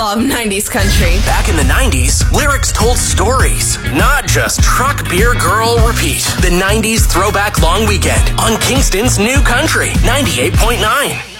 love 90s country. Back in the 90s, lyrics told stories, not just truck, beer, girl, repeat. The 90s Throwback Long Weekend on Kingston's New Country 98.9.